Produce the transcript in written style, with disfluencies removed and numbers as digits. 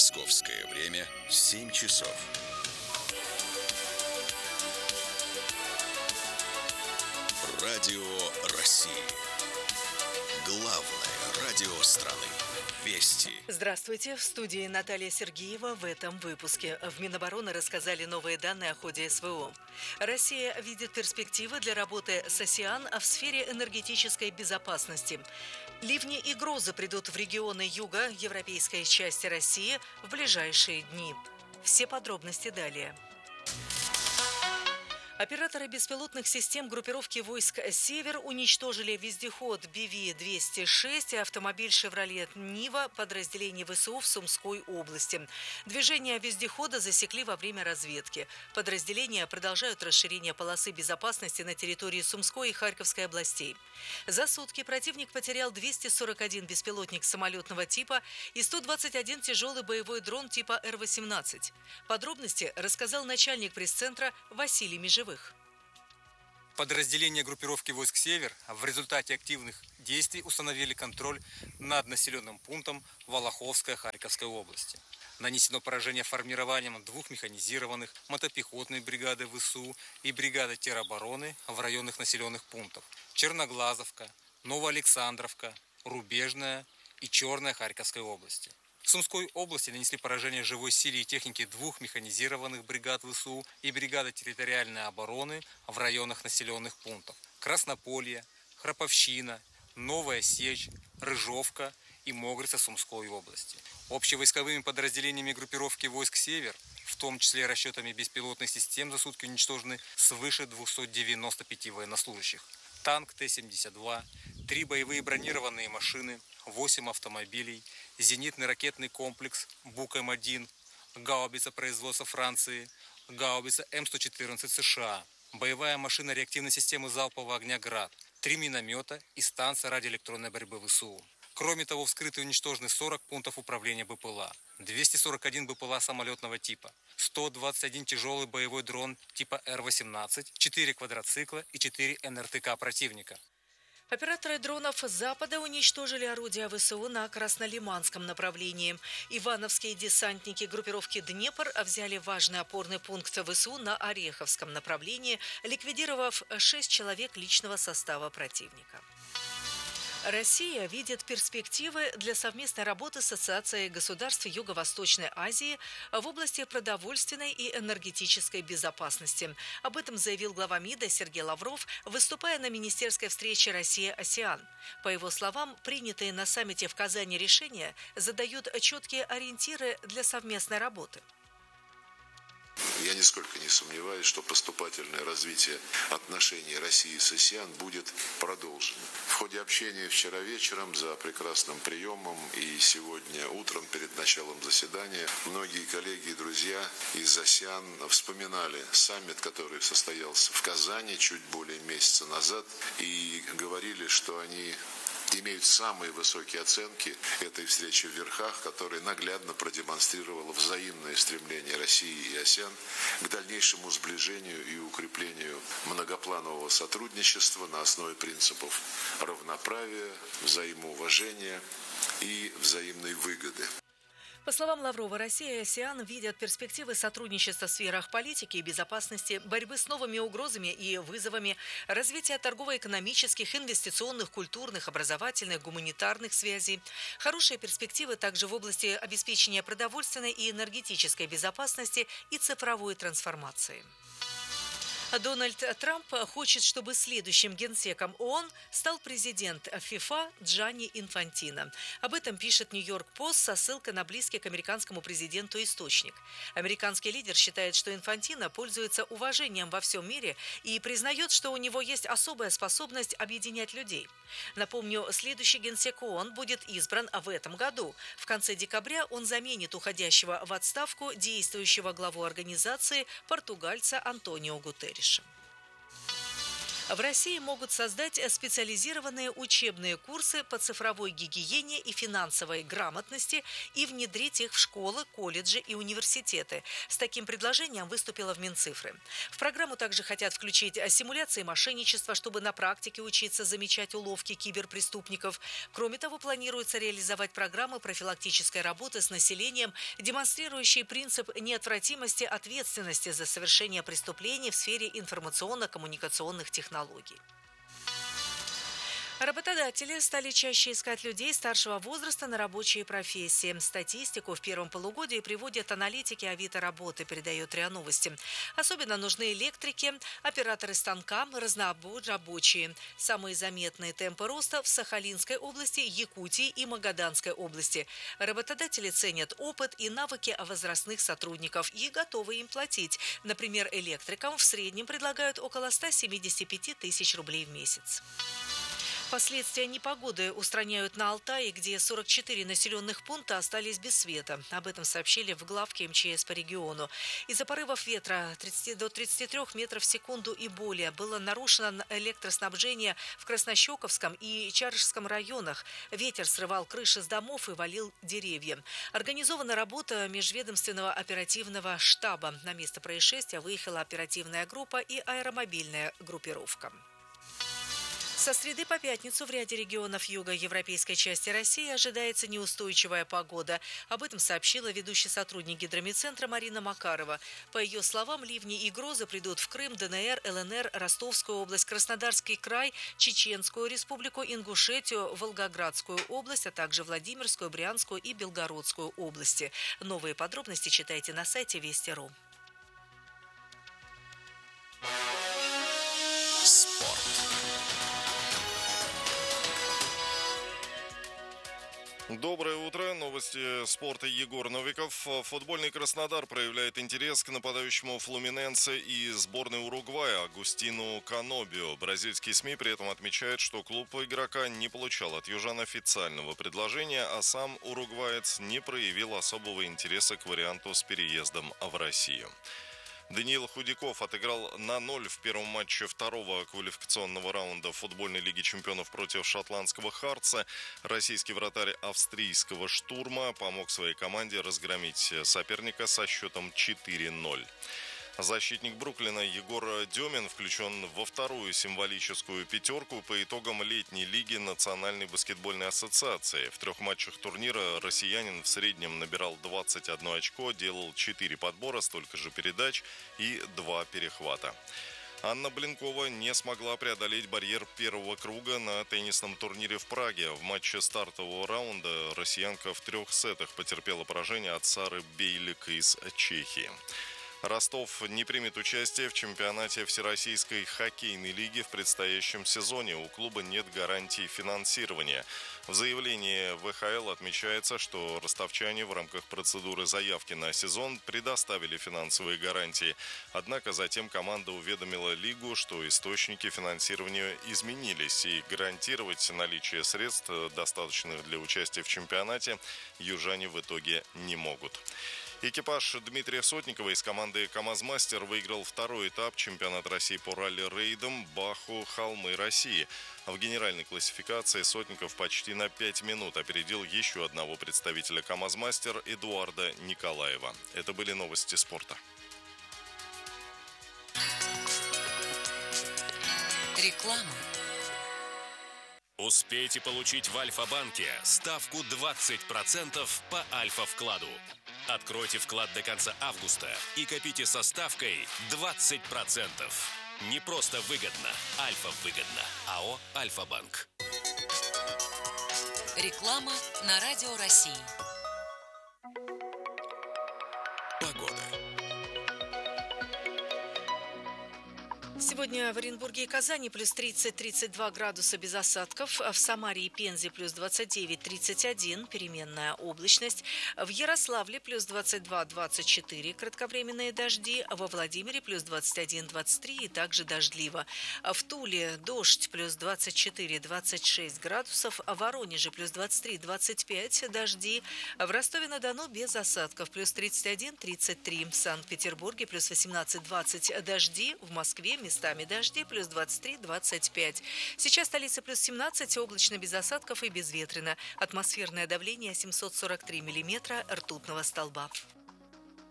Московское время 7 часов. Радио России. Главное радио страны. Вести. Здравствуйте. В студии Наталья Сергеева. В этом выпуске в Минобороны рассказали новые данные о ходе СВО. Россия видит перспективы для работы с АСЕАН в сфере энергетической безопасности. Ливни и грозы придут в регионы юга европейской части России в ближайшие дни. Все подробности далее. Операторы беспилотных систем группировки войск «Север» уничтожили вездеход БВ-206 и автомобиль «Шевроле Нива» подразделений ВСУ в Сумской области. Движение вездехода засекли во время разведки. Подразделения продолжают расширение полосы безопасности на территории Сумской и Харьковской областей. За сутки противник потерял 241 беспилотник самолетного типа и 121 тяжелый боевой дрон типа Р-18. Подробности рассказал начальник пресс-центра Василий Межевых. Подразделения группировки войск «Север» в результате активных действий установили контроль над населенным пунктом Волоховская Харьковской области. Нанесено поражение формированием двух механизированных мотопехотной бригады ВСУ и бригады теробороны в районных населенных пунктах Черноглазовка, Новоалександровка, Рубежная и Черная Харьковской области. В Сумской области нанесли поражение живой силе и технике двух механизированных бригад ВСУ и бригады территориальной обороны в районах населенных пунктов Краснополье, Храповщина, Новая Сечь, Рыжовка и Могрица Сумской области. Общевойсковыми подразделениями группировки войск «Север», в том числе расчетами беспилотных систем, за сутки уничтожены свыше 295 военнослужащих. Танк Т-72, 3 боевые бронированные машины, 8 автомобилей, зенитный ракетный комплекс БУК-М1, гаубица производства Франции, гаубица М114 США, боевая машина реактивной системы залпового огня «Град», 3 миномета и станция радиоэлектронной борьбы ВСУ. Кроме того, вскрыты и уничтожены 40 пунктов управления БПЛА, 241 БПЛА самолетного типа, 121 тяжелый боевой дрон типа Р-18, 4 квадроцикла и 4 НРТК противника. Операторы дронов с запада уничтожили орудия ВСУ на Краснолиманском направлении. Ивановские десантники группировки «Днепр» взяли важный опорный пункт ВСУ на Ореховском направлении, ликвидировав 6 человек личного состава противника. Россия видит перспективы для совместной работы с Ассоциацией государств Юго-Восточной Азии в области продовольственной и энергетической безопасности. Об этом заявил глава МИДа Сергей Лавров, выступая на министерской встрече Россия-АСЕАН. По его словам, принятые на саммите в Казани решения задают четкие ориентиры для совместной работы. Я нисколько не сомневаюсь, что поступательное развитие отношений России с АСЕАН будет продолжено. В ходе общения вчера вечером за прекрасным приемом и сегодня утром перед началом заседания многие коллеги и друзья из АСЕАН вспоминали саммит, который состоялся в Казани чуть более месяца назад, и говорили, что они имеют самые высокие оценки этой встречи в верхах, которая наглядно продемонстрировала взаимное стремление России и АСЕАН к дальнейшему сближению и укреплению многопланового сотрудничества на основе принципов равноправия, взаимоуважения и взаимной выгоды. По словам Лаврова, Россия и АСЕАН видят перспективы сотрудничества в сферах политики и безопасности, борьбы с новыми угрозами и вызовами, развития торгово-экономических, инвестиционных, культурных, образовательных, гуманитарных связей. Хорошие перспективы также в области обеспечения продовольственной и энергетической безопасности и цифровой трансформации. Дональд Трамп хочет, чтобы следующим генсеком ООН стал президент ФИФА Джанни Инфантино. Об этом пишет Нью-Йорк Пост со ссылкой на близкий к американскому президенту источник. Американский лидер считает, что Инфантино пользуется уважением во всем мире и признает, что у него есть особая способность объединять людей. Напомню, следующий генсек ООН будет избран в этом году. В конце декабря он заменит уходящего в отставку действующего главу организации португальца Антонио Гутерриша. В России могут создать специализированные учебные курсы по цифровой гигиене и финансовой грамотности и внедрить их в школы, колледжи и университеты. С таким предложением выступила в Минцифры. В программу также хотят включить симуляции мошенничества, чтобы на практике учиться замечать уловки киберпреступников. Кроме того, планируется реализовать программы профилактической работы с населением, демонстрирующие принцип неотвратимости ответственности за совершение преступлений в сфере информационно-коммуникационных технологий. Работодатели стали чаще искать людей старшего возраста на рабочие профессии. Статистику в первом полугодии приводят аналитики Авито работы, передает РИА Новости. Особенно нужны электрики, операторы станка, разнорабочие. Самые заметные темпы роста в Сахалинской области, Якутии и Магаданской области. Работодатели ценят опыт и навыки возрастных сотрудников и готовы им платить. Например, электрикам в среднем предлагают около 175 тысяч рублей в месяц. Последствия непогоды устраняют на Алтае, где 44 населенных пункта остались без света. Об этом сообщили в главке МЧС по региону. Из-за порывов ветра до 33 метров в секунду и более было нарушено электроснабжение в Краснощековском и Чарышском районах. Ветер срывал крыши с домов и валил деревья. Организована работа межведомственного оперативного штаба. На место происшествия выехала оперативная группа и аэромобильная группировка. Со среды по пятницу в ряде регионов юго-европейской части России ожидается неустойчивая погода. Об этом сообщила ведущий сотрудник Гидромедцентра Марина Макарова. По ее словам, ливни и грозы придут в Крым, ДНР, ЛНР, Ростовскую область, Краснодарский край, Чеченскую республику, Ингушетию, Волгоградскую область, а также Владимирскую, Брянскую и Белгородскую области. Новые подробности читайте на сайте Вести.ру. Спорт. Доброе утро. Новости спорта. Егор Новиков. Футбольный Краснодар проявляет интерес к нападающему Флуминенсе и сборной Уругвая Агустину Канобио. Бразильские СМИ при этом отмечают, что клуб игрока не получал от южан официального предложения, а сам уругваец не проявил особого интереса к варианту с переездом в Россию. Даниил Худяков отыграл на 0 в первом матче второго квалификационного раунда футбольной лиги чемпионов против шотландского Хартса. Российский вратарь австрийского Штурма помог своей команде разгромить соперника со счетом 4-0. Защитник Бруклина Егор Демин включен во вторую символическую пятерку по итогам летней лиги Национальной баскетбольной ассоциации. В 3 матчах турнира россиянин в среднем набирал 21 очко, делал 4 подбора, столько же передач и 2 перехвата. Анна Блинкова не смогла преодолеть барьер первого круга на теннисном турнире в Праге. В матче стартового раунда россиянка в 3 сетах потерпела поражение от Сары Бейлик из Чехии. Ростов не примет участие в чемпионате Всероссийской хоккейной лиги в предстоящем сезоне. У клуба нет гарантий финансирования. В заявлении ВХЛ отмечается, что ростовчане в рамках процедуры заявки на сезон предоставили финансовые гарантии. Однако затем команда уведомила лигу, что источники финансирования изменились, и гарантировать наличие средств, достаточных для участия в чемпионате, южане в итоге не могут. Экипаж Дмитрия Сотникова из команды «КамАЗ-Мастер» выиграл второй этап чемпионата России по ралли-рейдам «Баху-Холмы России». В генеральной классификации Сотников почти на 5 минут опередил еще одного представителя «КамАЗ-Мастер» Эдуарда Николаева. Это были новости спорта. Реклама. Успейте получить в Альфа-банке ставку 20% по Альфа-вкладу. Откройте вклад до конца августа и копите со ставкой 20%. Не просто выгодно, Альфа-выгодно. АО «Альфа-банк». Реклама на Радио России. Погода. Сегодня в Оренбурге и Казани плюс 30-32 градуса без осадков. В Самаре и Пензе плюс 29-31, переменная облачность. В Ярославле плюс 22-24, кратковременные дожди. Во Владимире плюс 21-23 и также дождливо. В Туле дождь плюс 24-26 градусов. В Воронеже плюс 23-25 дожди. В Ростове-на-Дону без осадков плюс 31-33. В Санкт-Петербурге плюс 18-20 дожди. В Москве местами Местами дожди плюс 23-25. Сейчас столица плюс 17, облачно без осадков и безветренно. Атмосферное давление 743 миллиметра ртутного столба.